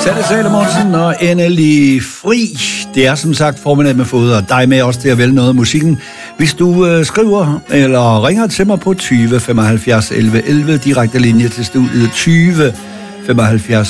Sanne Salomonsen og endelig fri. Det er som sagt formiddag med fod, og dig med også til at vælge noget af musikken. Hvis du skriver eller ringer til mig på 20 75 11 11, direkte linje til studiet 20 75